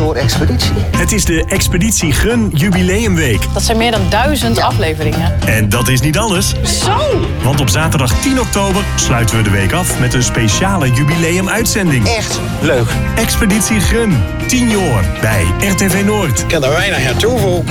Senior Expeditie. Het is de Expeditie Gun Jubileumweek. Dat zijn meer dan 1000 afleveringen. En dat is niet alles. Zo! Want op zaterdag 10 oktober sluiten we de week af met een speciale jubileumuitzending. Echt leuk. Expeditie Gun. 10 jaar bij RTV Noord. Ik kan er weinig aan toevoegen.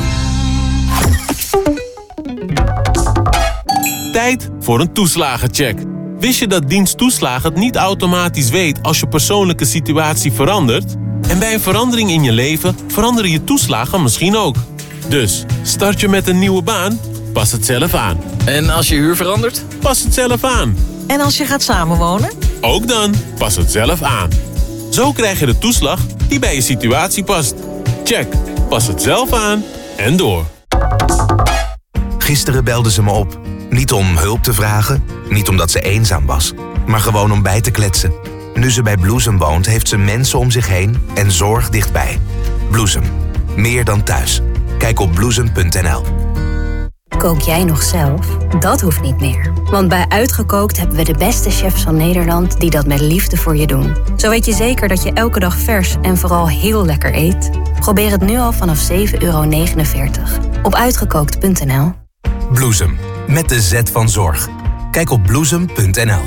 Tijd voor een toeslagencheck. Wist je dat dienst toeslagen het niet automatisch weet als je persoonlijke situatie verandert? En bij een verandering in je leven veranderen je toeslagen misschien ook. Dus, start je met een nieuwe baan? Pas het zelf aan. En als je huur verandert? Pas het zelf aan. En als je gaat samenwonen? Ook dan, pas het zelf aan. Zo krijg je de toeslag die bij je situatie past. Check, pas het zelf aan en door. Gisteren belde ze me op. Niet om hulp te vragen, niet omdat ze eenzaam was, maar gewoon om bij te kletsen. Nu ze bij Bloesem woont, heeft ze mensen om zich heen en zorg dichtbij. Bloesem. Meer dan thuis. Kijk op bloesem.nl. Kook jij nog zelf? Dat hoeft niet meer. Want bij Uitgekookt hebben we de beste chefs van Nederland die dat met liefde voor je doen. Zo weet je zeker dat je elke dag vers en vooral heel lekker eet. Probeer het nu al vanaf €7,49 op uitgekookt.nl. Bloesem. Met de Z van zorg. Kijk op bloesem.nl.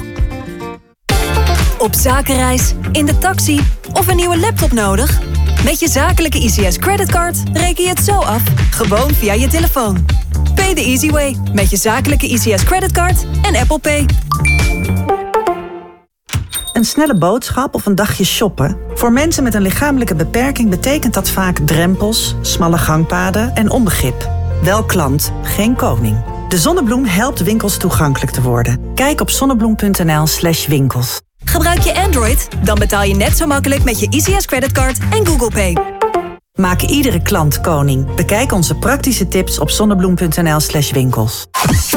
Op zakenreis, in de taxi of een nieuwe laptop nodig? Met je zakelijke ICS creditcard reken je het zo af, gewoon via je telefoon. Pay the easy way met je zakelijke ICS creditcard en Apple Pay. Een snelle boodschap of een dagje shoppen? Voor mensen met een lichamelijke beperking betekent dat vaak drempels, smalle gangpaden en onbegrip. Wel klant, geen koning. De Zonnebloem helpt winkels toegankelijk te worden. Kijk op zonnebloem.nl/winkels. Gebruik je Android? Dan betaal je net zo makkelijk met je ICS creditcard en Google Pay. Maak iedere klant koning. Bekijk onze praktische tips op zonnebloem.nl/winkels.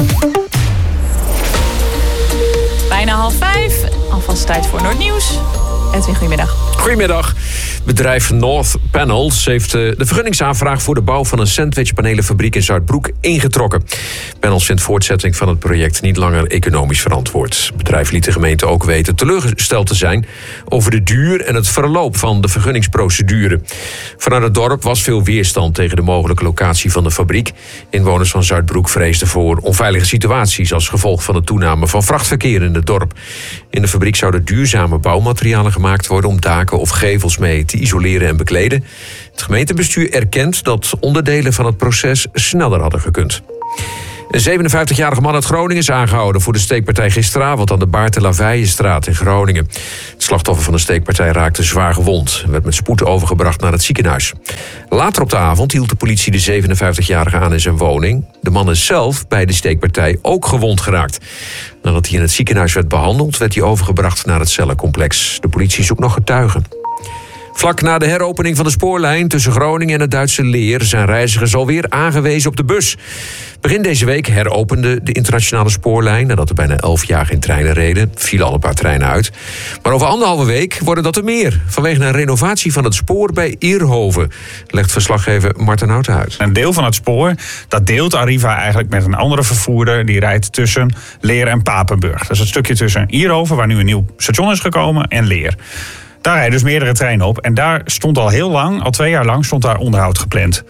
Bijna 4:30. Alvast tijd voor Noordnieuws. Edwin, goedemiddag. Goedemiddag. Bedrijf North Panels heeft de vergunningsaanvraag voor de bouw van een sandwichpanelenfabriek in Zuidbroek ingetrokken. Panels vindt voortzetting van het project niet langer economisch verantwoord. Het bedrijf liet de gemeente ook weten teleurgesteld te zijn over de duur en het verloop van de vergunningsprocedure. Vanuit het dorp was veel weerstand tegen de mogelijke locatie van de fabriek. Inwoners van Zuidbroek vreesden voor onveilige situaties als gevolg van de toename van vrachtverkeer in het dorp. In de fabriek zouden duurzame bouwmaterialen gemaakt worden om daken of gevels mee te isoleren en bekleden. Het gemeentebestuur erkent dat onderdelen van het proces sneller hadden gekund. Een 57-jarige man uit Groningen is aangehouden voor de steekpartij gisteravond aan de Baarten-Laveijenstraat in Groningen. Het slachtoffer van de steekpartij raakte zwaar gewond en werd met spoed overgebracht naar het ziekenhuis. Later op de avond hield de politie de 57-jarige aan in zijn woning. De man is zelf bij de steekpartij ook gewond geraakt. Nadat hij in het ziekenhuis werd behandeld, werd hij overgebracht naar het cellencomplex. De politie zoekt nog getuigen. Vlak na de heropening van de spoorlijn tussen Groningen en het Duitse Leer zijn reizigers alweer aangewezen op de bus. Begin deze week heropende de internationale spoorlijn nadat er bijna 11 jaar geen treinen reden. Vielen al een paar treinen uit. Maar over 1,5 week worden dat er meer. Vanwege een renovatie van het spoor bij Ierhoven, legt verslaggever Marten Houten uit. Een deel van het spoor, dat deelt Arriva eigenlijk met een andere vervoerder. Die rijdt tussen Leer en Papenburg. Dat is het stukje tussen Ierhoven, waar nu een nieuw station is gekomen, en Leer. Daar rijden dus meerdere treinen op. En daar stond al heel lang, al 2 jaar lang, stond daar onderhoud gepland.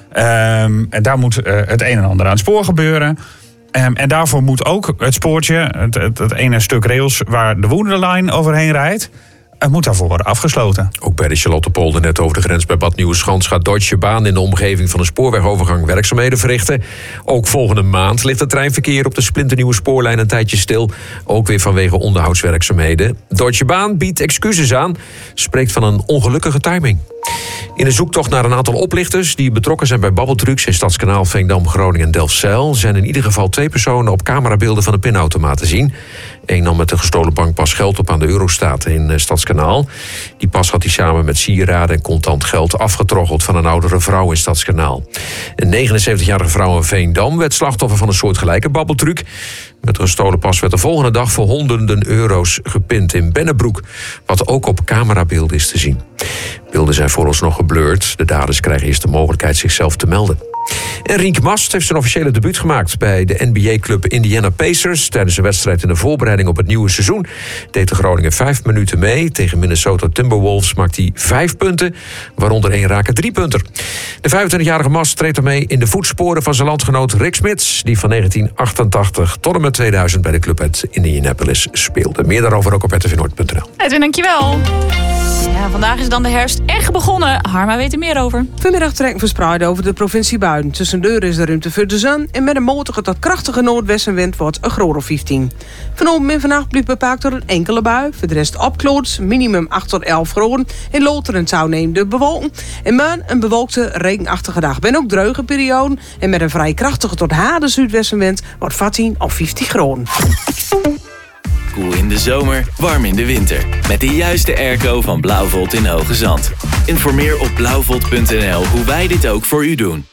En daar moet het een en ander aan het spoor gebeuren. En daarvoor moet ook het spoortje, het ene stuk rails waar de Woerdenlijn overheen rijdt, het moet daarvoor worden afgesloten. Ook bij de Charlottepolder, net over de grens bij Bad Nieuweschans, gaat Deutsche Bahn in de omgeving van de spoorwegovergang werkzaamheden verrichten. Ook volgende maand ligt het treinverkeer op de splinternieuwe spoorlijn een tijdje stil. Ook weer vanwege onderhoudswerkzaamheden. Deutsche Bahn biedt excuses aan, spreekt van een ongelukkige timing. In de zoektocht naar een aantal oplichters die betrokken zijn bij babbeltrucs in Stadskanaal, Veendam, Groningen en Delfzijl zijn in ieder geval 2 personen op camerabeelden van de pinautomaat te zien. Eén nam met een gestolen bankpas geld op aan de Eurostaat in Stadskanaal. Die pas had hij samen met sieraden en contant geld afgetroggeld van een oudere vrouw in Stadskanaal. Een 79-jarige vrouw in Veendam werd slachtoffer van een soortgelijke babbeltruc. Met een gestolen pas werd de volgende dag voor honderden euro's gepind in Bennebroek, wat ook op camerabeelden is te zien. Beelden zijn vooralsnog geblurred. De daders krijgen eerst de mogelijkheid zichzelf te melden. En Rienk Mast heeft zijn officiële debuut gemaakt bij de NBA-club Indiana Pacers. Tijdens een wedstrijd in de voorbereiding op het nieuwe seizoen deed de Groningen 5 minuten mee. Tegen Minnesota Timberwolves maakt hij 5 punten, waaronder 1 rake 3-punter. De 25-jarige Mast treedt ermee in de voetsporen van zijn landgenoot Rick Smits, die van 1988 tot en met 2000 bij de club uit Indianapolis speelde. Meer daarover ook op rtvnoord.nl. Edwin, dankjewel. Ja, vandaag is dan de herfst echt begonnen. Harma weet er meer over. Vanmiddag trekken verspreid over de provincie buiten. Tussendoor is de ruimte voor de zon. En met een matige tot krachtige noordwestenwind wordt een graad of 15. Vanavond en vannacht blijft bepaald door een enkele bui. Voor de rest opkloots, minimum 8 tot 11 graden. In Loter en Touw neemt de bewolking. En maan een bewolkte, regenachtige dag. Ben ook druige perioden. En met een vrij krachtige tot harde zuidwestenwind wordt 14 of 15 graden. Koel in de zomer, warm in de winter. Met de juiste airco van Blauwvolt in Hoge Zand. Informeer op blauwvolt.nl hoe wij dit ook voor u doen.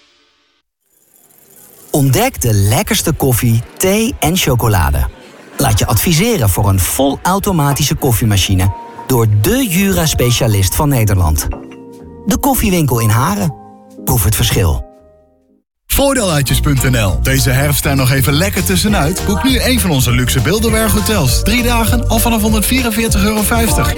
Ontdek de lekkerste koffie, thee en chocolade. Laat je adviseren voor een volautomatische koffiemachine door de Jura-specialist van Nederland. De Koffiewinkel in Haren. Proef het verschil. Voordeeluitjes.nl. Deze herfst daar nog even lekker tussenuit. Boek nu een van onze luxe Bilderberg-hotels. 3 dagen al vanaf €144,50.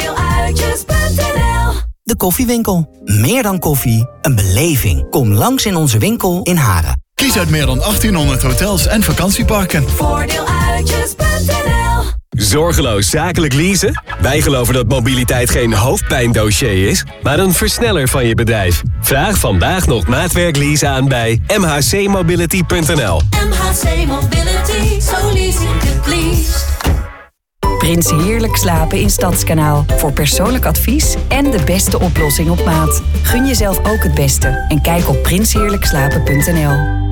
De Koffiewinkel. Meer dan koffie, een beleving. Kom langs in onze winkel in Haren. Kies uit meer dan 1800 hotels en vakantieparken. Voordeeluitjes.nl. Zorgeloos zakelijk leasen? Wij geloven dat mobiliteit geen hoofdpijndossier is, maar een versneller van je bedrijf. Vraag vandaag nog maatwerklease aan bij mhcmobility.nl. MHC Mobility, so leasing it lease. Prins Heerlijk Slapen in Stadskanaal. Voor persoonlijk advies en de beste oplossing op maat. Gun jezelf ook het beste en kijk op prinsheerlijkslapen.nl.